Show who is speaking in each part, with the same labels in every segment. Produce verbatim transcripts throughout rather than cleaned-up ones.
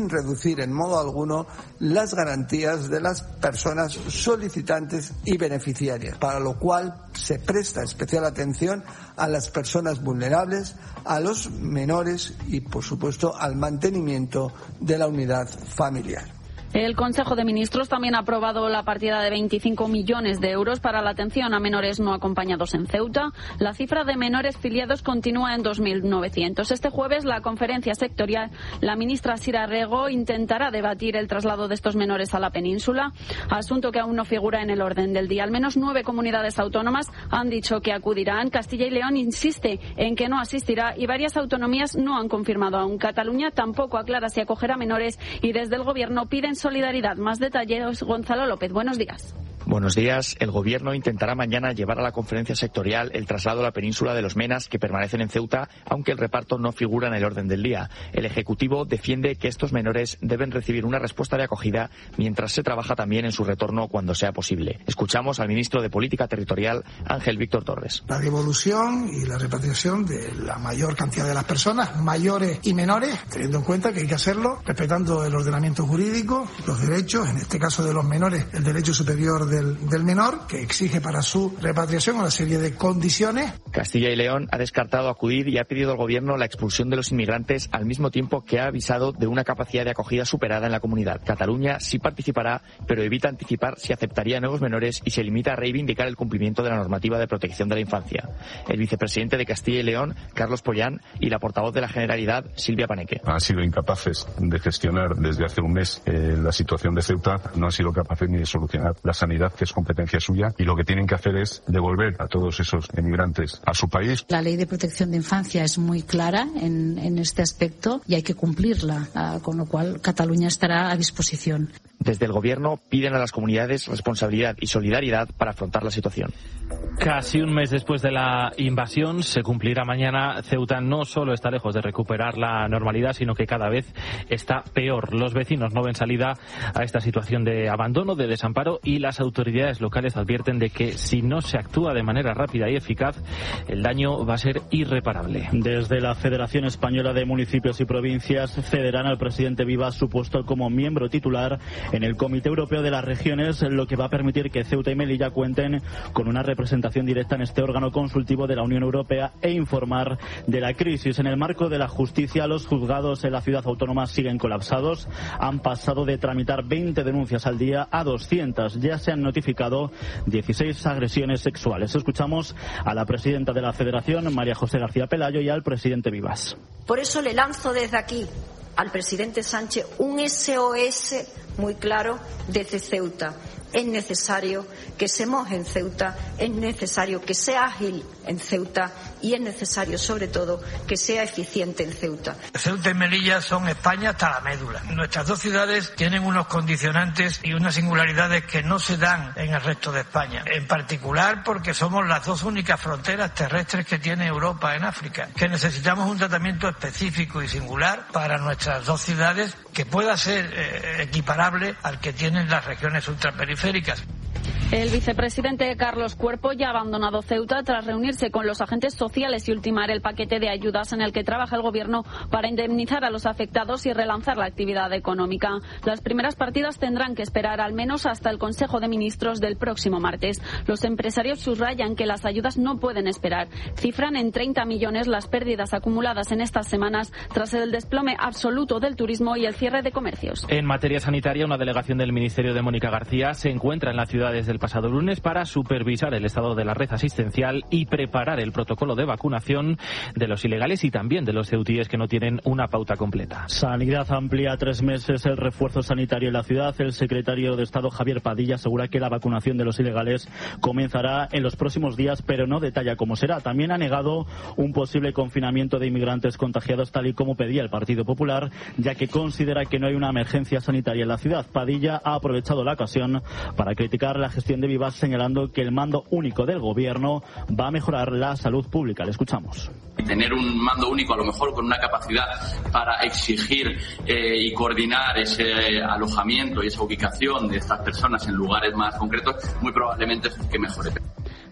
Speaker 1: sin reducir en modo alguno las garantías de las personas solicitantes y beneficiarias, para lo cual se presta especial atención a las personas vulnerables, a los menores y, por supuesto, al mantenimiento de la unidad familiar.
Speaker 2: El Consejo de Ministros también ha aprobado la partida de veinticinco millones de euros para la atención a menores no acompañados en Ceuta. La cifra de menores filiados continúa en dos mil novecientos. Este jueves, la conferencia sectorial, la ministra Sira Rego intentará debatir el traslado de estos menores a la península, asunto que aún no figura en el orden del día. Al menos nueve comunidades autónomas han dicho que acudirán. Castilla y León insiste en que no asistirá y varias autonomías no han confirmado aún. Cataluña tampoco aclara si acogerá menores y desde el Gobierno piden solidaridad. Más detalles, Gonzalo López. Buenos días.
Speaker 3: Buenos días. El Gobierno intentará mañana llevar a la conferencia sectorial el traslado a la península de los menas que permanecen en Ceuta, aunque el reparto no figura en el orden del día. El Ejecutivo defiende que estos menores deben recibir una respuesta de acogida mientras se trabaja también en su retorno cuando sea posible. Escuchamos al ministro de Política Territorial, Ángel Víctor Torres.
Speaker 4: La devolución y la repatriación de la mayor cantidad de las personas, mayores y menores, teniendo en cuenta que hay que hacerlo respetando el ordenamiento jurídico, los derechos, en este caso de los menores, el derecho superior de Del, del menor, que exige para su repatriación una serie de condiciones.
Speaker 3: Castilla y León ha descartado acudir y ha pedido al Gobierno la expulsión de los inmigrantes al mismo tiempo que ha avisado de una capacidad de acogida superada en la comunidad. Cataluña sí participará, pero evita anticipar si aceptaría nuevos menores y se limita a reivindicar el cumplimiento de la normativa de protección de la infancia. El vicepresidente de Castilla y León, Carlos Pollán, y la portavoz de la Generalidad, Silvia Paneque.
Speaker 5: Han sido incapaces de gestionar desde hace un mes eh, la situación de Ceuta, no han sido capaces ni de solucionar la sanidad, que es competencia suya, y lo que tienen que hacer es devolver a todos esos emigrantes a su país.
Speaker 6: La ley de protección de infancia es muy clara en, en este aspecto y hay que cumplirla, uh, con lo cual Cataluña estará a disposición.
Speaker 3: Desde el Gobierno piden a las comunidades responsabilidad y solidaridad para afrontar la situación.
Speaker 7: Casi un mes después de la invasión, se cumplirá mañana. Ceuta no solo está lejos de recuperar la normalidad, sino que cada vez está peor. Los vecinos no ven salida a esta situación de abandono, de desamparo, y las autoridades locales advierten de que si no se actúa de manera rápida y eficaz, el daño va a ser irreparable.
Speaker 8: Desde la Federación Española de Municipios y Provincias cederán al presidente Vivas su puesto como miembro titular en el Comité Europeo de las Regiones, lo que va a permitir que Ceuta y Melilla cuenten con una representación directa en este órgano consultivo de la Unión Europea e informar de la crisis. En el marco de la justicia, los juzgados en la ciudad autónoma siguen colapsados. Han pasado de tramitar veinte denuncias al día a doscientas. Ya se han notificado dieciséis agresiones sexuales. Escuchamos a la presidenta de la Federación, María José García Pelayo, y al presidente Vivas.
Speaker 9: Por eso le lanzo desde aquí al presidente Sánchez un S O S muy claro desde Ceuta. Es necesario que se moje en Ceuta, es necesario que sea ágil en Ceuta y es necesario, sobre todo, que sea eficiente en Ceuta.
Speaker 10: Ceuta y Melilla son España hasta la médula. Nuestras dos ciudades tienen unos condicionantes y unas singularidades que no se dan en el resto de España. En particular porque somos las dos únicas fronteras terrestres que tiene Europa en África, que necesitamos un tratamiento específico y singular para nuestras dos ciudades que pueda ser eh, equiparable al que tienen las regiones ultraperiféricas.
Speaker 2: El vicepresidente Carlos Cuerpo ya ha abandonado Ceuta tras reunirse con los agentes sociales y ultimar el paquete de ayudas en el que trabaja el Gobierno para indemnizar a los afectados y relanzar la actividad económica. Las primeras partidas tendrán que esperar al menos hasta el Consejo de Ministros del próximo martes. Los empresarios subrayan que las ayudas no pueden esperar. Cifran en treinta millones las pérdidas acumuladas en estas semanas tras el desplome absoluto del turismo y el cierre de comercios.
Speaker 7: En materia sanitaria, una delegación del Ministerio de Mónica García se encuentra en la ciudad desde el pasado lunes para supervisar el estado de la red asistencial y preparar el protocolo de vacunación de los ilegales y también de los ceutíes que no tienen una pauta completa.
Speaker 8: Sanidad amplía a tres meses el refuerzo sanitario en la ciudad. El secretario de Estado, Javier Padilla, asegura que la vacunación de los ilegales comenzará en los próximos días, pero no detalla cómo será. También ha negado un posible confinamiento de inmigrantes contagiados, tal y como pedía el Partido Popular, ya que considera que no hay una emergencia sanitaria en la ciudad. Padilla ha aprovechado la ocasión para criticar la gestión de Vivas, señalando que el mando único del Gobierno va a mejorar la salud pública. Le escuchamos.
Speaker 11: Tener un mando único, a lo mejor con una capacidad para exigir eh, y coordinar ese alojamiento y esa ubicación de estas personas en lugares más concretos, muy probablemente es que mejore.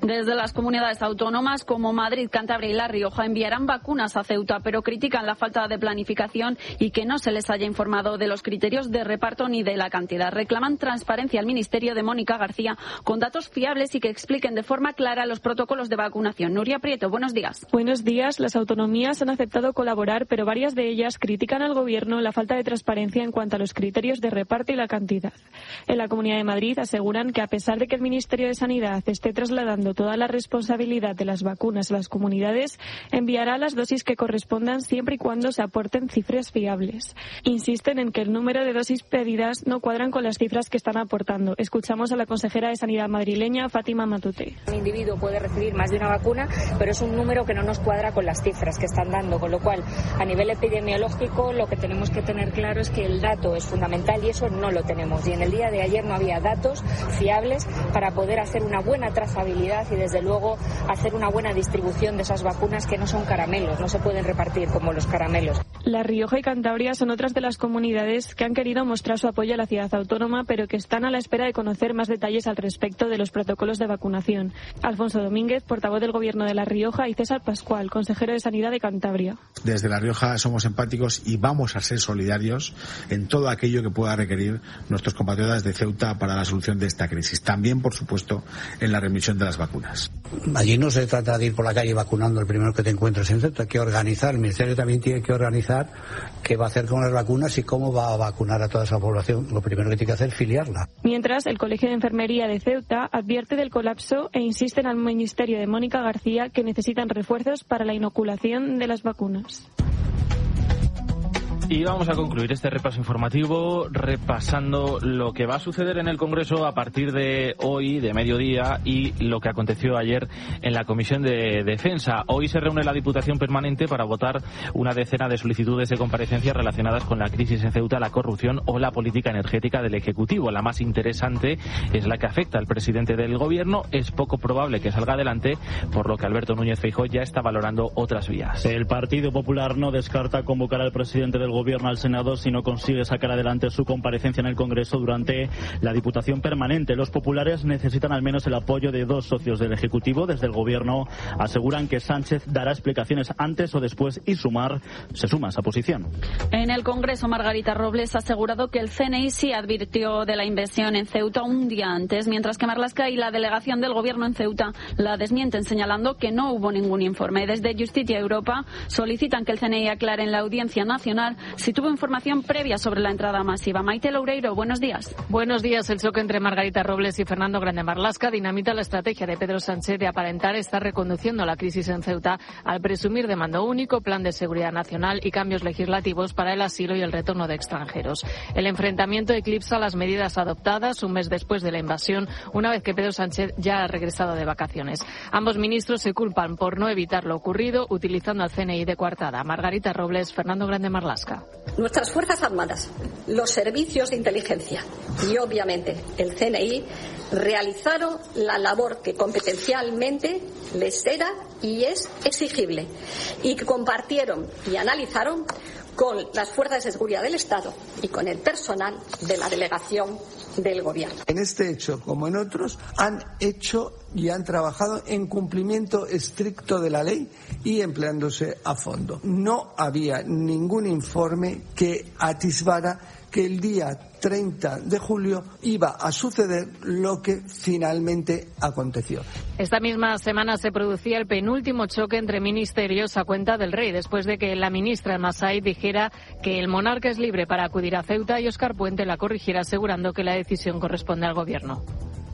Speaker 2: Desde las comunidades autónomas como Madrid, Cantabria y La Rioja enviarán vacunas a Ceuta, pero critican la falta de planificación y que no se les haya informado de los criterios de reparto ni de la cantidad. Reclaman transparencia al Ministerio de Mónica García con datos fiables y que expliquen de forma clara los protocolos de vacunación. Nuria Prieto, buenos días.
Speaker 12: Buenos días. Las autonomías han aceptado colaborar, pero varias de ellas critican al Gobierno la falta de transparencia en cuanto a los criterios de reparto y la cantidad. En la Comunidad de Madrid aseguran que a pesar de que el Ministerio de Sanidad esté trasladando toda la responsabilidad de las vacunas a las comunidades, enviará las dosis que correspondan siempre y cuando se aporten cifras fiables. Insisten en que el número de dosis pedidas no cuadran con las cifras que están aportando. Escuchamos a la consejera de Sanidad madrileña, Fátima Matute.
Speaker 13: Un individuo puede recibir más de una vacuna, pero es un número que no nos cuadra con las cifras que están dando, con lo cual, a nivel epidemiológico, lo que tenemos que tener claro es que el dato es fundamental y eso no lo tenemos. Y en el día de ayer no había datos fiables para poder hacer una buena trazabilidad y desde luego hacer una buena distribución de esas vacunas que no son caramelos, no se pueden repartir como los caramelos.
Speaker 12: La Rioja y Cantabria son otras de las comunidades que han querido mostrar su apoyo a la ciudad autónoma, pero que están a la espera de conocer más detalles al respecto de los protocolos de vacunación. Alfonso Domínguez, portavoz del Gobierno de La Rioja, y César Pascual, consejero de Sanidad de Cantabria.
Speaker 14: Desde La Rioja somos empáticos y vamos a ser solidarios en todo aquello que pueda requerir nuestros compatriotas de Ceuta para la solución de esta crisis. También, por supuesto, en la remisión de las vacunas.
Speaker 15: Allí no se trata de ir por la calle vacunando el primero que te encuentres en Ceuta. Hay que organizar, el Ministerio también tiene que organizar qué va a hacer con las vacunas y cómo va a vacunar a toda esa población. Lo primero que tiene que hacer es filiarla.
Speaker 12: Mientras, el Colegio de Enfermería de Ceuta advierte del colapso e insisten al Ministerio de Mónica García que necesitan refuerzos para la inoculación de las vacunas.
Speaker 7: Y vamos a concluir este repaso informativo repasando lo que va a suceder en el Congreso a partir de hoy, de mediodía, y lo que aconteció ayer en la Comisión de Defensa. Hoy se reúne la Diputación Permanente para votar una decena de solicitudes de comparecencia relacionadas con la crisis en Ceuta, la corrupción o la política energética del Ejecutivo. La más interesante es la que afecta al presidente del Gobierno. Es poco probable que salga adelante, por lo que Alberto Núñez Feijóo ya está valorando otras vías.
Speaker 8: El Partido Popular no descarta convocar al presidente del Gobierno al Senado si no consigue sacar adelante su comparecencia en el Congreso durante la Diputación Permanente. Los populares necesitan al menos el apoyo de dos socios del Ejecutivo. Desde el Gobierno aseguran que Sánchez dará explicaciones antes o después y Sumar se suma a esa posición.
Speaker 2: En el Congreso, Margarita Robles ha asegurado que el C N I sí advirtió de la invasión en Ceuta un día antes, mientras que Marlaska y la delegación del Gobierno en Ceuta la desmienten, señalando que no hubo ningún informe. Desde Justicia Europa solicitan que el C N I aclare en la Audiencia Nacional si tuvo información previa sobre la entrada masiva. Maite Loureiro, buenos días.
Speaker 16: Buenos días. El choque entre Margarita Robles y Fernando Grande Marlaska dinamita la estrategia de Pedro Sánchez de aparentar estar reconduciendo la crisis en Ceuta al presumir de mando único, plan de seguridad nacional y cambios legislativos para el asilo y el retorno de extranjeros. El enfrentamiento eclipsa las medidas adoptadas un mes después de la invasión, una vez que Pedro Sánchez ya ha regresado de vacaciones. Ambos ministros se culpan por no evitar lo ocurrido, utilizando al C N I de coartada. Margarita Robles, Fernando Grande Marlaska.
Speaker 9: Nuestras Fuerzas Armadas, los servicios de inteligencia y, obviamente, el C N I realizaron la labor que competencialmente les era y es exigible y que compartieron y analizaron con las fuerzas de seguridad del Estado y con el personal de la delegación del Gobierno.
Speaker 1: En este hecho, como en otros, han hecho y han trabajado en cumplimiento estricto de la ley y empleándose a fondo. No había ningún informe que atisbara que el día treinta de julio iba a suceder lo que finalmente aconteció.
Speaker 16: Esta misma semana se producía el penúltimo choque entre ministerios a cuenta del rey, después de que la ministra Massaid dijera que el monarca es libre para acudir a Ceuta y Óscar Puente la corrigiera asegurando que la decisión corresponde al Gobierno.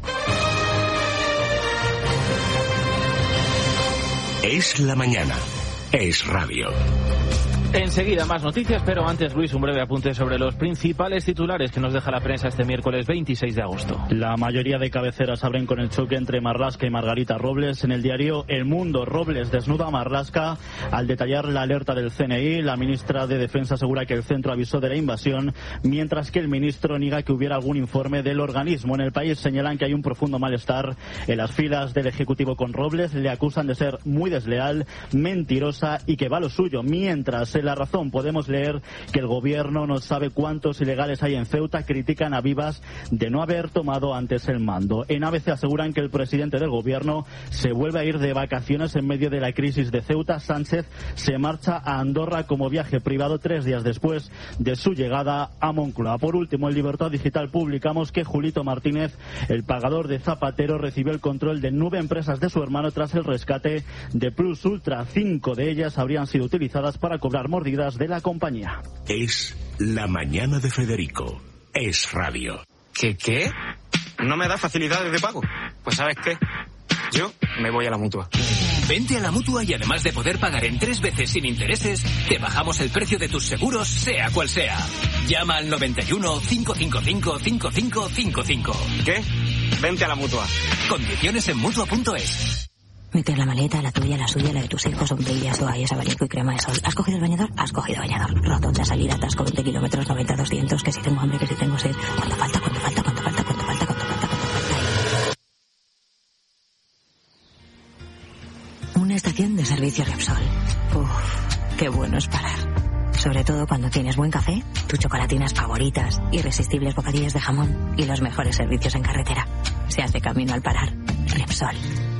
Speaker 17: Es la mañana. Es radio.
Speaker 7: Enseguida más noticias, pero antes, Luis, un breve apunte sobre los principales titulares que nos deja la prensa este miércoles veintiséis de agosto.
Speaker 8: La mayoría de cabeceras abren con el choque entre Marlaska y Margarita Robles. En el diario El Mundo, Robles desnuda a Marlaska al detallar la alerta del C N I. La ministra de Defensa asegura que el centro avisó de la invasión, mientras que el ministro niega que hubiera algún informe del organismo. En El País señalan que hay un profundo malestar en las filas del Ejecutivo con Robles. Le acusan de ser muy desleal, mentirosa y que va a lo suyo. Mientras En La Razón podemos leer que el gobierno no sabe cuántos ilegales hay en Ceuta, critican a Vivas de no haber tomado antes el mando. En A B C aseguran que el presidente del gobierno se vuelve a ir de vacaciones en medio de la crisis de Ceuta. Sánchez se marcha a Andorra como viaje privado tres días después de su llegada a Moncloa. Por último, en Libertad Digital publicamos que Julito Martínez, el pagador de Zapatero, recibió el control de nueve empresas de su hermano tras el rescate de Plus Ultra. Cinco de ellas habrían sido utilizadas para cobrar mordidas de la compañía.
Speaker 17: Es la mañana de Federico. Es radio.
Speaker 18: ¿Qué qué? ¿No me da facilidades de pago? Pues ¿sabes qué? Yo me voy a la Mutua.
Speaker 19: Vente a la Mutua y además de poder pagar en tres veces sin intereses, te bajamos el precio de tus seguros, sea cual sea. Llama al noventa y uno, cinco cinco cinco, cinco cinco cinco cinco.
Speaker 18: ¿Qué? Vente a la Mutua.
Speaker 19: Condiciones en Mutua punto es.
Speaker 20: Meter la maleta, la tuya, la suya, la de tus hijos, sombrillas, toallas, abanico y crema de sol. ¿Has cogido el bañador? Has cogido bañador. Rotonda, salida, atasco, veinte kilómetros, noventa, doscientos, que si tengo hambre, que si tengo sed. ¿Cuánto falta? ¿Cuánto falta? ¿Cuánto falta? ¿Cuánto falta? ¿Cuánto falta? Una estación de servicio Repsol. Uff, qué bueno es parar. Sobre todo cuando tienes buen café, tus chocolatinas favoritas, irresistibles bocadillos de jamón y los mejores servicios en carretera. Se hace camino al parar. Repsol.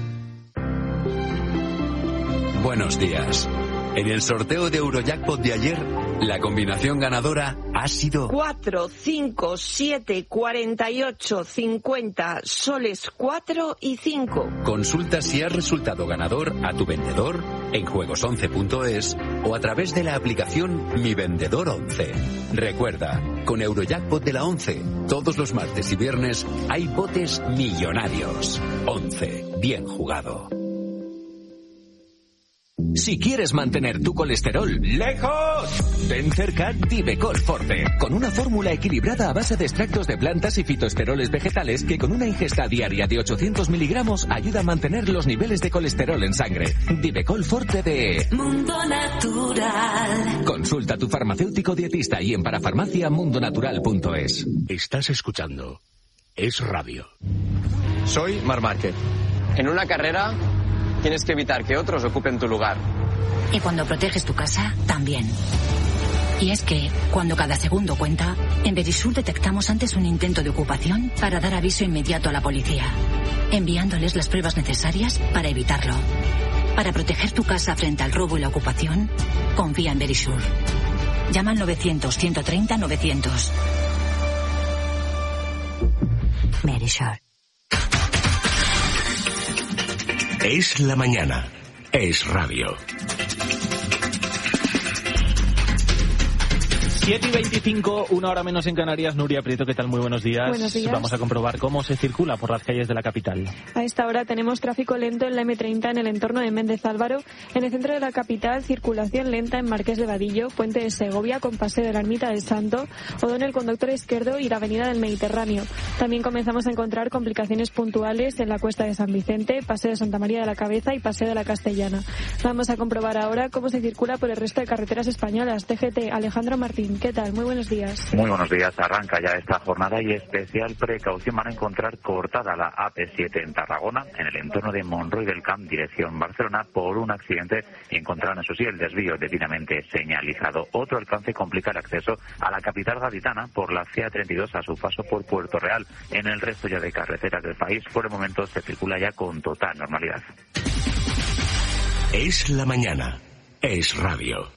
Speaker 21: Buenos días. En el sorteo de Eurojackpot de ayer, la combinación ganadora ha sido
Speaker 22: cuatro, cinco, siete, cuarenta y ocho, cincuenta, soles cuatro y cinco.
Speaker 21: Consulta si has resultado ganador a tu vendedor en juegos once punto es o a través de la aplicación Mi Vendedor once. Recuerda, con Eurojackpot de la once, todos los martes y viernes hay botes millonarios. once. Bien jugado.
Speaker 19: Si quieres mantener tu colesterol lejos, ven cerca Divecol Forte, con una fórmula equilibrada a base de extractos de plantas y fitoesteroles vegetales que con una ingesta diaria de ochocientos miligramos ayuda a mantener los niveles de colesterol en sangre. Divecol Forte de
Speaker 23: Mundo Natural.
Speaker 19: Consulta a tu farmacéutico dietista y en parafarmacia mundonatural punto es.
Speaker 17: Estás escuchando Es Radio.
Speaker 18: Soy Marc Márquez. En una carrera tienes que evitar que otros ocupen tu lugar.
Speaker 20: Y cuando proteges tu casa, también. Y es que, cuando cada segundo cuenta, en Verisur detectamos antes un intento de ocupación para dar aviso inmediato a la policía, enviándoles las pruebas necesarias para evitarlo. Para proteger tu casa frente al robo y la ocupación, confía en Verisur. Llama al novecientos, ciento treinta, novecientos. Verisur.
Speaker 17: Es la mañana. Es radio.
Speaker 7: siete y veinticinco, una hora menos en Canarias. Nuria Prieto, ¿qué tal? Muy buenos días.
Speaker 12: Buenos días.
Speaker 7: Vamos a comprobar cómo se circula por las calles de la capital.
Speaker 12: A esta hora tenemos tráfico lento en la eme treinta en el entorno de Méndez Álvaro. En el centro de la capital, circulación lenta en Marqués de Vadillo, Puente de Segovia con Paseo de la Ermita del Santo, Odón el Conductor Izquierdo y la Avenida del Mediterráneo. También comenzamos a encontrar complicaciones puntuales en la Cuesta de San Vicente, Paseo de Santa María de la Cabeza y Paseo de la Castellana. Vamos a comprobar ahora cómo se circula por el resto de carreteras españolas. T G T, Alejandro Martín, ¿qué tal? Muy buenos días.
Speaker 24: Muy buenos días. Arranca ya esta jornada y especial precaución van a encontrar cortada la A P siete en Tarragona, en el entorno de Monroy del Camp, dirección Barcelona, por un accidente y encontrarán, eso sí, el desvío debidamente señalizado. Otro alcance complica el acceso a la capital gaditana por la C A treinta y dos a su paso por Puerto Real. En el resto ya de carreteras del país, por el momento se circula ya con total normalidad.
Speaker 17: Es la mañana. Es radio.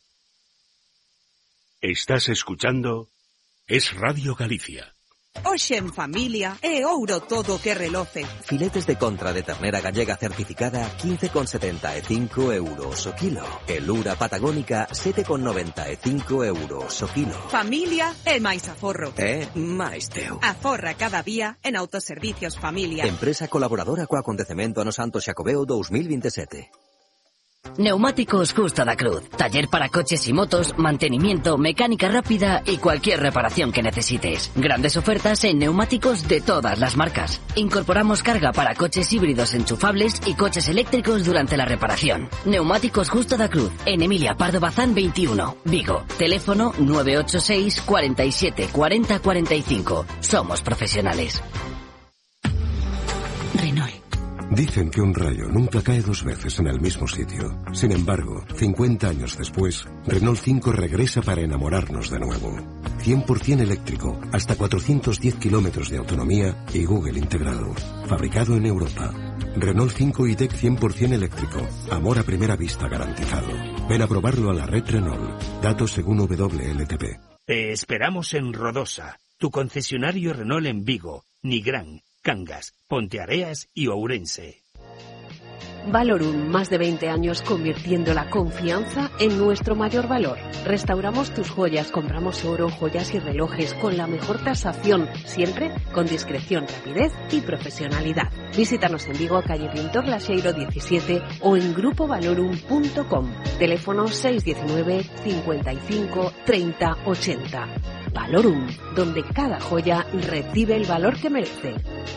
Speaker 17: Estás escuchando Es Radio Galicia.
Speaker 25: Hoxe en familia é ouro todo que reloce.
Speaker 26: Filetes de contra de ternera gallega certificada quince con setenta e cinco euros o kilo. E lura patagónica sete con noventa e cinco euros o kilo.
Speaker 25: Familia é máis aforro.
Speaker 26: É máis teu.
Speaker 25: Aforra cada día en Autoservicios Familia.
Speaker 26: Empresa colaboradora co acontecemento no Santo Xacobeo dos mil veintisiete.
Speaker 27: Neumáticos Justo da Cruz. Taller para coches y motos, mantenimiento, mecánica rápida y cualquier reparación que necesites. Grandes ofertas en neumáticos de todas las marcas. Incorporamos carga para coches híbridos enchufables y coches eléctricos durante la reparación. Neumáticos Justo da Cruz. En Emilia Pardo Bazán veintiuno, Vigo. Teléfono nueve ocho seis, cuarenta y siete, cuarenta, cuarenta y cinco. Somos profesionales.
Speaker 20: Renault.
Speaker 3: Dicen que un rayo nunca cae dos veces en el mismo sitio. Sin embargo, cincuenta años después, Renault cinco regresa para enamorarnos de nuevo. cien por ciento eléctrico, hasta cuatrocientos diez kilómetros de autonomía y Google integrado. Fabricado en Europa. Renault cinco E-Tech cien por ciento eléctrico. Amor a primera vista garantizado. Ven a probarlo a la red Renault. Datos según W L T P.
Speaker 4: Te esperamos en Rodosa, tu concesionario Renault en Vigo, Nigrán, Cangas, Ponteareas y Ourense.
Speaker 5: Valorum, más de veinte años convirtiendo la confianza en nuestro mayor valor. Restauramos tus joyas, compramos oro, joyas y relojes con la mejor tasación, siempre con discreción, rapidez y profesionalidad. Visítanos en Vigo, calle Pintor Laxeiro diecisiete o en grupo valorum punto com. Teléfono seis uno nueve, cincuenta y cinco, treinta, ochenta. Valorum, donde cada joya recibe el valor que merece.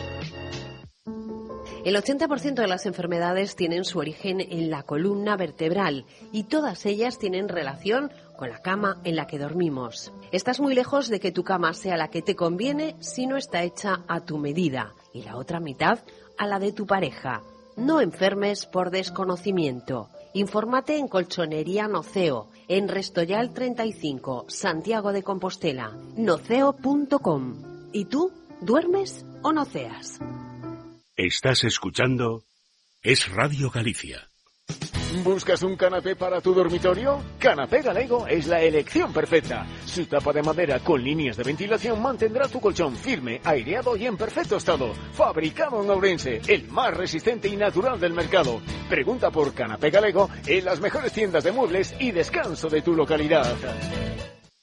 Speaker 5: El ochenta por ciento de las enfermedades tienen su origen en la columna vertebral y todas ellas tienen relación con la cama en la que dormimos. Estás muy lejos de que tu cama sea la que te conviene si no está hecha a tu medida y la otra mitad a la de tu pareja. No enfermes por desconocimiento. Infórmate en Colchonería Noceo, en Restoyal treinta y cinco, Santiago de Compostela, noceo punto com. ¿Y tú? ¿Duermes o noceas?
Speaker 17: Estás escuchando Es Radio Galicia.
Speaker 6: ¿Buscas un canapé para tu dormitorio? Canapé Galego es la elección perfecta. Su tapa de madera con líneas de ventilación mantendrá tu colchón firme, aireado y en perfecto estado. Fabricado en Ourense, el más resistente y natural del mercado. Pregunta por Canapé Galego en las mejores tiendas de muebles y descanso de tu localidad.